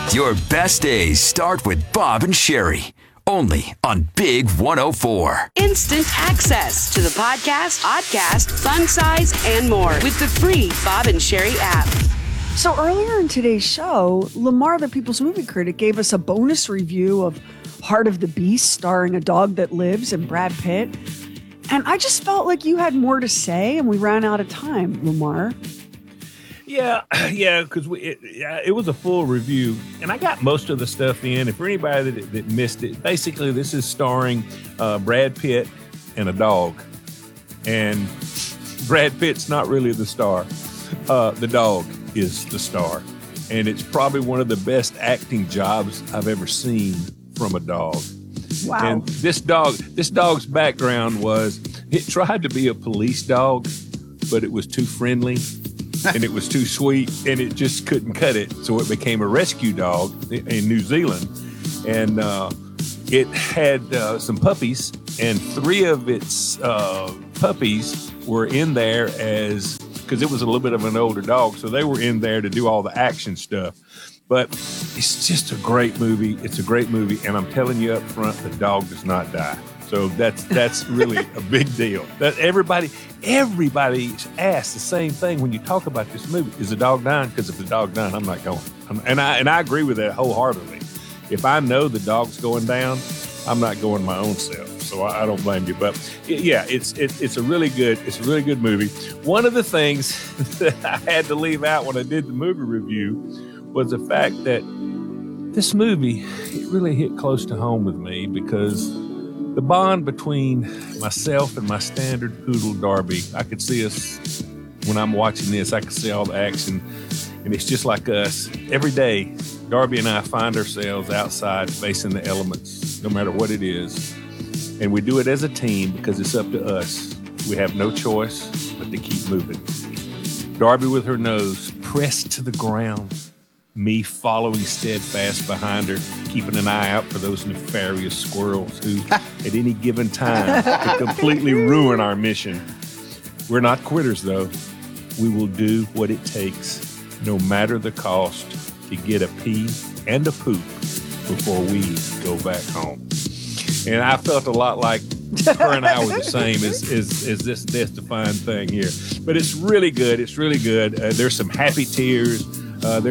Your best days start with Bob and Sherry. Only on Big 104. Instant access to the podcast, podcast, fun size, and more with the free Bob and Sherry app. So earlier in today's show, Lamar, the People's Movie Critic, gave us a bonus review of Heart of the Beast, starring A Dog That Lives and Brad Pitt. And I just felt like you had more to say, and we ran out of time, Lamar. Yeah, because it was a full review, and I got most of the stuff in. And for anybody that missed it, basically this is starring Brad Pitt and a dog. And Brad Pitt's not really the star. The dog is the star. And it's probably one of the best acting jobs I've ever seen from a dog. Wow. And this dog's background was, it tried to be a police dog, but it was too friendly. And it was too sweet, and it just couldn't cut it. So it became a rescue dog in New Zealand. And it had some puppies, and 3 of its puppies were in there because it was a little bit of an older dog. So they were in there to do all the action stuff. But it's just a great movie. It's a great movie. And I'm telling you up front, the dog does not die. So that's really a big deal. That everybody asks the same thing when you talk about this movie. Is the dog dying? Because if the dog dying, I'm not going. And I agree with that wholeheartedly. If I know the dog's going down, I'm not going my own self. So I don't blame you. But yeah, it's a really good movie. One of the things that I had to leave out when I did the movie review was the fact that this movie, it really hit close to home with me, because the bond between myself and my standard poodle, Darby, I could see us, when I'm watching this, I could see all the action. And it's just like us. Every day, Darby and I find ourselves outside facing the elements, no matter what it is. And we do it as a team because it's up to us. We have no choice but to keep moving. Darby with her nose pressed to the ground, me following steadfast behind her, keeping an eye out for those nefarious squirrels who, at any given time, could completely ruin our mission. We're not quitters, though. We will do what it takes, no matter the cost, to get a pee and a poop before we go back home. And I felt a lot like her and I were the same as this death-defying thing here. But it's really good. It's really good. There's some happy tears.